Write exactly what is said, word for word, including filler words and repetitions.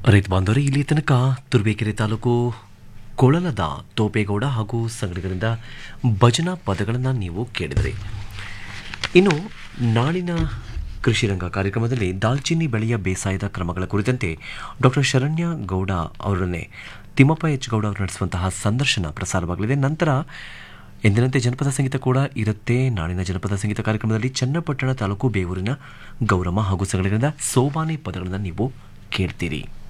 ರೈತ ಬಾಂಧವರೇ, ಇಲ್ಲಿ ತನಕ ತುರುವೇಕೆರೆ ತಾಲೂಕು ಕೊಳಲದ ತೋಪೇಗೌಡ ಹಾಗೂ ಸಂಗಡಿಗರಿಂದ ಭಜನಾ ಪದಗಳನ್ನು ನೀವು ಕೇಳಿದ್ರಿ. ಇನ್ನು ನಾಳಿನ ಕೃಷಿ ರಂಗ ಕಾರ್ಯಕ್ರಮದಲ್ಲಿ ದಾಲ್ಚಿನ್ನಿ ಬೆಳೆಯ ಬೇಸಾಯದ ಕ್ರಮಗಳ ಕುರಿತಂತೆ ಡಾಕ್ಟರ್ ಶರಣ್ಯ ಗೌಡ ಅವರನ್ನೇ ತಿಮ್ಮಪ್ಪ ಎಚ್ ಗೌಡ ಅವರು ನಡೆಸುವಂತಹ ಸಂದರ್ಶನ ಪ್ರಸಾರವಾಗಲಿದೆ. ನಂತರ ಎಂದಿನಂತೆ ಜನಪದ ಸಂಗೀತ ಕೂಡ ಇರುತ್ತೆ. ನಾಳಿನ ಜನಪದ ಸಂಗೀತ ಕಾರ್ಯಕ್ರಮದಲ್ಲಿ ಚನ್ನಪಟ್ಟಣ ತಾಲೂಕು ಬೇವೂರಿನ ಗೌರಮ್ಮ ಹಾಗೂ ಸಂಗಡಿಗರಿಂದ ಸೋಬಾನೆ ಪದಗಳನ್ನು ನೀವು ಕೇಳ್ತೀರಿ.